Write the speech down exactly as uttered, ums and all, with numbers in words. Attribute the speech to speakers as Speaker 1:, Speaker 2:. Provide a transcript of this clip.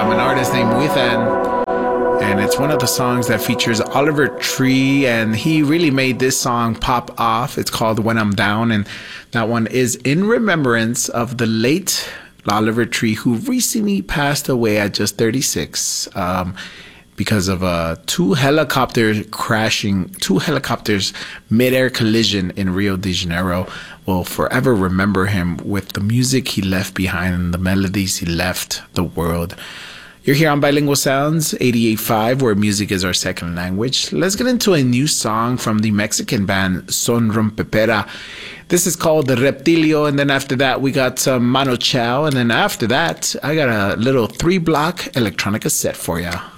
Speaker 1: I'm an artist named Withan, and it's one of the songs that features Oliver Tree, and he really made this song pop off. It's called When I'm Down, and that one is in remembrance of the late Oliver Tree, who recently passed away at just thirty-six. Um, because of a two helicopter crashing, two helicopters mid-air collision in Rio de Janeiro. We'll forever remember him with the music he left behind and the melodies he left the world. You're here on Bilingual Sounds, eighty-eight point five, where music is our second language. Let's get into a new song from the Mexican band Son Rompepera. This is called The Reptilio, and then after that we got some Mano Chao, and then after that I got a little three-block electronica set for ya.